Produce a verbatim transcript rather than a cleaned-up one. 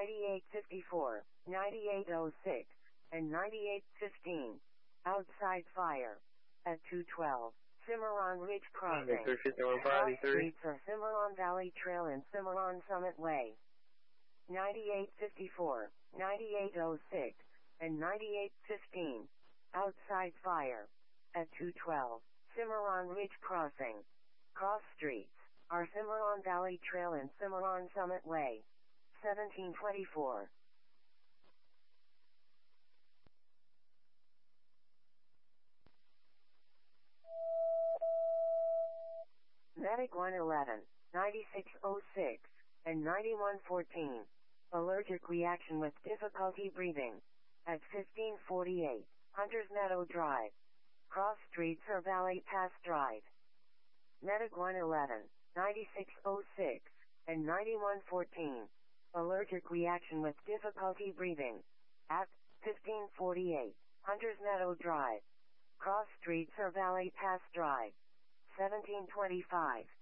ninety-eight fifty-four, ninety-eight oh six, and ninety-eight fifteen. Outside fire. At two twelve. Cimarron Ridge Crossing. Cross streets are Cimarron Valley Trail and Cimarron Summit Way. ninety-eight fifty-four, ninety-eight oh six, and ninety-eight fifteen. Outside fire. At two twelve. Cimarron Ridge Crossing. Cross streets are Cimarron Valley Trail and Cimarron Summit Way. seventeen twenty-four. Medic one eleven, ninety-six oh six, and ninety-one fourteen. Allergic reaction with difficulty breathing. At fifteen forty-eight. Hunters Meadow Drive. Cross streets or Valley Pass Drive. Medic one eleven, ninety-six oh six, and ninety-one fourteen. Allergic reaction with difficulty breathing. At fifteen forty-eight. Hunters Meadow Drive. Cross streets or Valley Pass Drive. seventeen twenty-five.